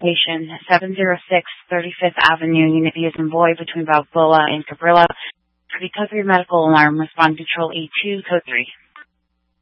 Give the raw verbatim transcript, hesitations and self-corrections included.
location, seven oh six thirty-fifth Avenue, Unit B as in boy, between Balboa and Cabrillo. For the code three medical alarm, respond to Control A two, code three.